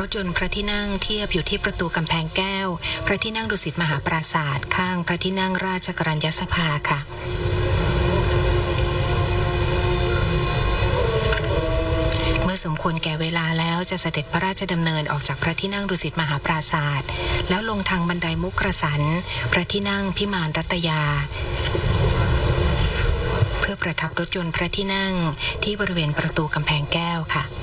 ถยนต์พระที่นั่งเทียบอยู่ที่ประตูกำแพงแก้วพระที่นั่งดุสิตมหาปราสาทข้างพระที่นั่งราชกรัญยสภาค่ะเมื่อสมควรแก่เวลาแล้วจะเสด็จพระราชดำเนินออกจากพระที่นั่งดุสิตมหาปราสาทแล้วลงทางบันไดมุกกสันพระที่นั่งพิมานรัตยาเพื่อประทับรถยนต์พระที่นั่งที่บริเวณประตูกำแพงแก้วค่ะ